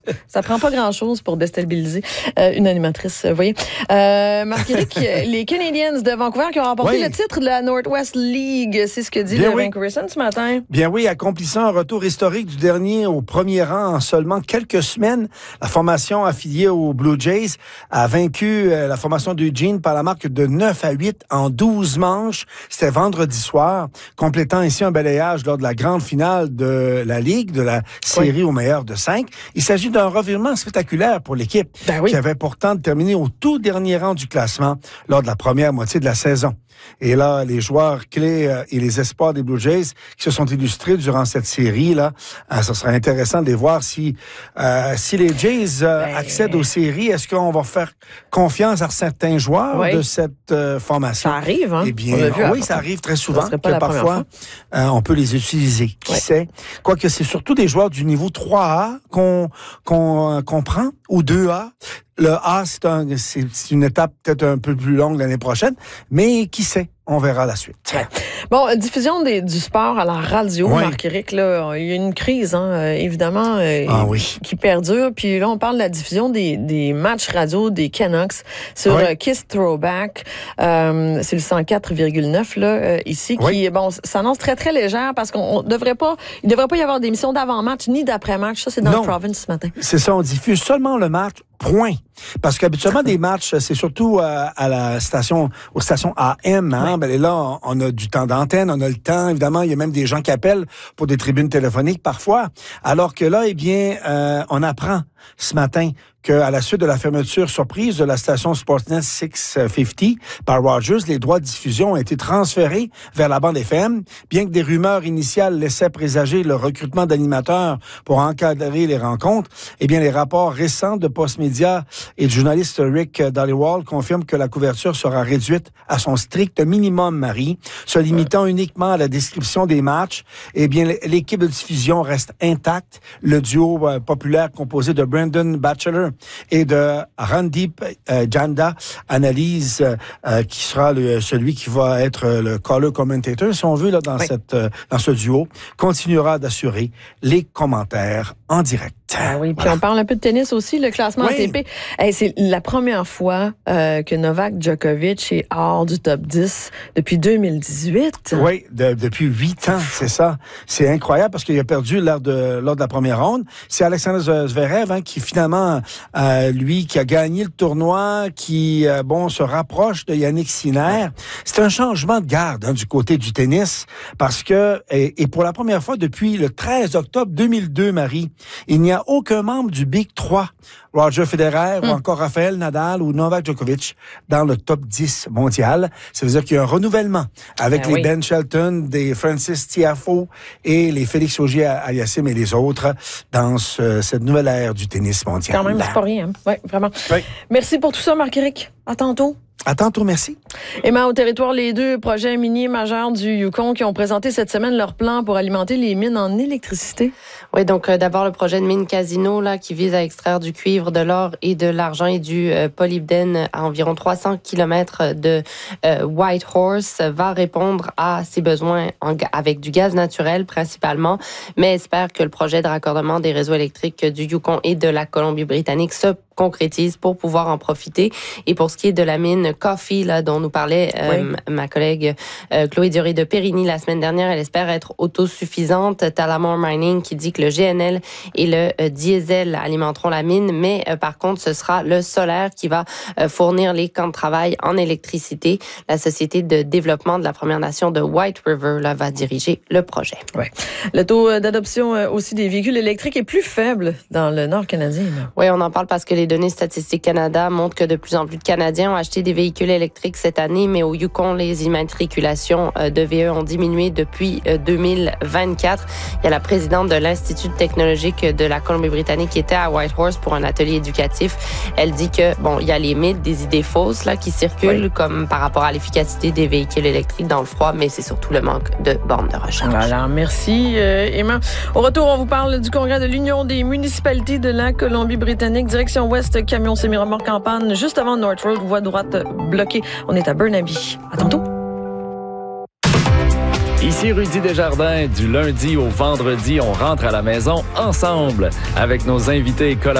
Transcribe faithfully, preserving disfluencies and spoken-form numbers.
Ça prend pas grand-chose pour déstabiliser euh, une animatrice, vous voyez. Euh, Marc-Éric, les Canadiens de Vancouver qui ont remporté oui. le titre de la Northwest League, c'est ce que dit Bien le oui. Vancouver Sun ce matin. Bien oui, accomplissant un retour historique du dernier au premier rang en seulement quelques semaines, la formation affiliée aux Blue Jays a vaincu la formation d'Eugene par la marque de neuf à huit en douze manches. C'était vendredi soir, complétant ici un balayage lors de la grande finale de la Ligue, de la série oui. au meilleur de cinq. Il s'agit d'un revirement spectaculaire pour l'équipe ben oui. qui avait pourtant terminé au tout dernier rang du classement lors de la première moitié de la saison. Et là, les joueurs clés euh, et les espoirs des Blue Jays qui se sont illustrés durant cette série-là, euh, ça serait intéressant de les voir si euh, si les Jays euh, ben... accèdent aux séries. Est-ce qu'on va faire confiance à certains joueurs oui. de cette euh, formation? Ça arrive, hein? Eh bien, oui, ça arrive très souvent que parfois euh, on peut les utiliser. Qui ouais. sait? Quoique c'est surtout des joueurs du niveau trois A qu'on qu'on euh, qu'on prend, ou deux A. Le A, c'est, un, c'est une étape peut-être un peu plus longue l'année prochaine, mais qui sait? On verra la suite. Ouais. Bon, diffusion des, du sport à la radio, oui. Marc-Éric, là, il y a une crise, hein, euh, évidemment, euh, ah, oui. qui perdure. Puis là, on parle de la diffusion des, des matchs radio des Canucks sur oui. euh, Kiss Throwback. Euh, c'est le cent quatre virgule neuf là euh, ici, qui oui. bon, s'annonce très très légère parce qu'on devrait pas, il devrait pas y avoir d'émission d'avant-match ni d'après-match. Ça, c'est dans non. le Province ce matin. C'est ça, on diffuse seulement le match. Point. Parce qu'habituellement, des matchs, c'est surtout euh, à la station, aux stations A M. Hein? Oui. Ben, là, on, on a du temps d'antenne, on a le temps. Évidemment, il y a même des gens qui appellent pour des tribunes téléphoniques parfois. Alors que là, eh bien, euh, on apprend ce matin qu'à la suite de la fermeture surprise de la station Sportsnet six cinquante par Rogers, les droits de diffusion ont été transférés vers la bande F M. Bien que des rumeurs initiales laissaient présager le recrutement d'animateurs pour encadrer les rencontres, eh bien, les rapports récents de Postmédia et du journaliste Rick Dhaliwal confirment que la couverture sera réduite à son strict minimum, Marie, se limitant uniquement à la description des matchs. Eh bien, l'équipe de diffusion reste intacte. Le duo euh, populaire composé de Brandon Batchelor et de Randeep euh, Janda analyse euh, qui sera le, celui qui va être le color commentator, si on veut, là, dans, oui. cette, euh, dans ce duo, continuera d'assurer les commentaires en direct. Ah oui, puis voilà. On parle un peu de tennis aussi, le classement oui. A T P. Hey, c'est la première fois euh, que Novak Djokovic est hors du top dix depuis deux mille dix-huit. Oui, de, depuis huit ans, c'est ça. C'est incroyable parce qu'il a perdu lors de, lors de la première ronde. C'est Alexander Zverev hein, qui finalement, euh, lui, qui a gagné le tournoi, qui, euh, bon, se rapproche de Yannick Sinner. C'est un changement de garde hein, du côté du tennis parce que, et, et pour la première fois depuis le treize octobre deux mille deux, Marie, il n'y a aucun membre du Big trois, Roger Federer mm. ou encore Rafael Nadal ou Novak Djokovic, dans le top dix mondial. Ça veut dire qu'il y a un renouvellement avec ben les oui. Ben Shelton, des Francis Tiafoe et les Félix Auger-Aliassime et les autres dans ce, cette nouvelle ère du tennis mondial. Quand même, c'est pas rien. Hein? Oui, vraiment. Oui. Merci pour tout ça, Marc-Éric. À tantôt. À tantôt, merci. Emma, au territoire, les deux projets miniers majeurs du Yukon qui ont présenté cette semaine leur plan pour alimenter les mines en électricité. Oui, donc euh, d'abord le projet de mine Casino là qui vise à extraire du cuivre, de l'or et de l'argent et du euh, molybdène à environ trois cents kilomètres de euh, Whitehorse va répondre à ses besoins en, avec du gaz naturel principalement, mais espère que le projet de raccordement des réseaux électriques du Yukon et de la Colombie-Britannique se concrétise pour pouvoir en profiter. Et pour ce qui est de la mine Coffee, là, dont nous parlait euh, oui. ma collègue euh, Chloé Duré de Périgny la semaine dernière, elle espère être autosuffisante. Talamore Mining qui dit que le G N L et le euh, diesel alimenteront la mine, mais euh, par contre, ce sera le solaire qui va euh, fournir les camps de travail en électricité. La société de développement de la Première Nation de White River là, va diriger le projet. Oui. Le taux d'adoption euh, aussi des véhicules électriques est plus faible dans le Nord canadien. Là. Oui, on en parle parce que les données Statistiques Canada montrent que de plus en plus de Canadiens ont acheté des véhicules électriques cette année, mais au Yukon, les immatriculations de V E ont diminué depuis deux mille vingt-quatre. Il y a la présidente de l'Institut technologique de la Colombie-Britannique qui était à Whitehorse pour un atelier éducatif. Elle dit que, bon, il y a les mythes, des idées fausses là qui circulent, oui. comme par rapport à l'efficacité des véhicules électriques dans le froid, mais c'est surtout le manque de bornes de recharge. Voilà, merci euh, Emma. Au retour, on vous parle du congrès de l'Union des municipalités de la Colombie-Britannique, direction ouest, camion semi-remorque en panne, juste avant North Road, voie droite bloquée. On est à Burnaby. À tantôt. Ici Ici Rudy Desjardins. Du lundi au vendredi, on rentre à la maison ensemble avec nos invités et collaborateurs.